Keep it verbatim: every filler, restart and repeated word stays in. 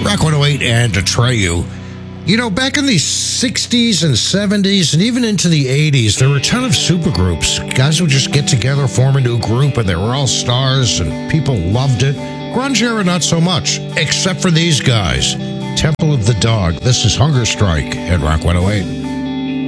Rock one oh eight and Atreyu. You know, back in the sixties and seventies and even into the eighties, there were a ton of supergroups. Guys would just get together, form a new group, and they were all stars, and people loved it. Grunge era, not so much, except for these guys. Temple of the Dog. This is Hunger Strike at Rock one oh eight.